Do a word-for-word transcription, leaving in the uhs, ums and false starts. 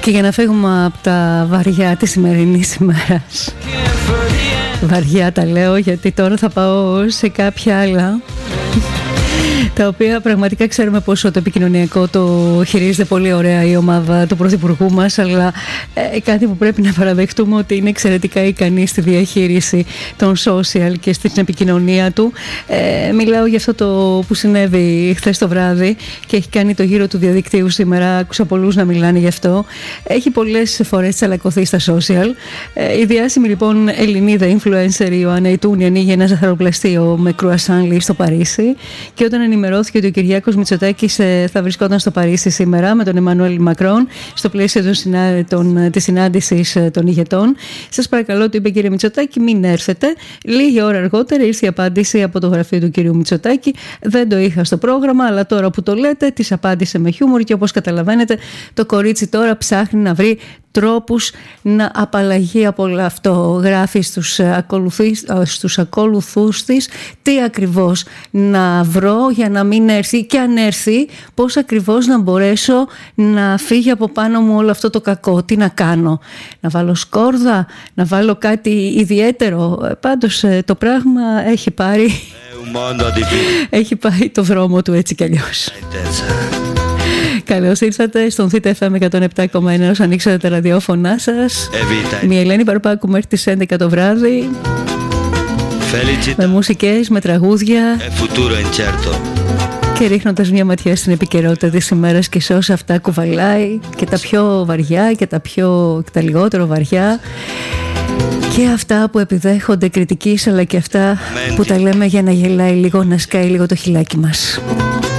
Και για να φύγουμε από τα βαριά της σημερινής ημέρας, βαριά τα λέω γιατί τώρα θα πάω σε κάποια άλλα τα οποία πραγματικά ξέρουμε πόσο το επικοινωνιακό το χειρίζεται πολύ ωραία η ομάδα του Πρωθυπουργού μας, αλλά ε, κάτι που πρέπει να παραδεχτούμε ότι είναι εξαιρετικά ικανή στη διαχείριση των social και στην επικοινωνία του. Ε, μιλάω για αυτό το που συνέβη χθες το βράδυ και έχει κάνει το γύρο του διαδικτύου σήμερα. Άκουσα πολλούς να μιλάνε γι' αυτό. Έχει πολλές φορές τσαλακωθεί στα social. Ε, η διάσημη λοιπόν Ελληνίδα influencer Ιωάννα Ιτούνη ανοίγει ένα ζαχαροπλαστείο με κρουασάν στο Παρίσι, και όταν ενημερώθηκε ότι ο Κυριάκος Μητσοτάκης θα βρισκόταν στο Παρίσι σήμερα με τον Εμμανουέλ Μακρόν στο πλαίσιο των συνά... των... της συνάντησης των ηγετών, σας παρακαλώ, του είπε, κύριε Μητσοτάκη, μην έρθετε. Λίγη ώρα αργότερα ήρθε η απάντηση από το γραφείο του κυρίου Μητσοτάκη. Δεν το είχα στο πρόγραμμα, αλλά τώρα που το λέτε, της απάντησε με χιούμορ και όπως καταλαβαίνετε, το κορίτσι τώρα ψάχνει να βρει τρόπους να απαλλαγεί από όλο αυτό. Γράφει στους, στους ακολουθούς της τι ακριβώς να βρω για να μην έρθει, και αν έρθει πώς ακριβώς να μπορέσω να φύγει από πάνω μου όλο αυτό το κακό. Τι να κάνω, να βάλω σκόρδα, να βάλω κάτι ιδιαίτερο? Πάντως το πράγμα έχει πάρει έχει πάει το δρόμο του έτσι κι αλλιώς. Καλώς ήρθατε στον Θήτα εφ εμ εκατόν επτά κόμμα ένα. Όσο ανοίξατε τα ραδιόφωνά σας, με Ελένη Παρπάκου μέχρι τις έντεκα το βράδυ, Felicita. Με μουσικές, με τραγούδια και ρίχνοντας μια ματιά στην επικαιρότητα της ημέρας και σε όσα αυτά κουβαλάει, και τα πιο βαριά και τα, πιο, τα λιγότερο βαριά, και αυτά που επιδέχονται κριτικής, αλλά και αυτά που τα λέμε για να γελάει λίγο, να σκάει λίγο το χιλάκι μας.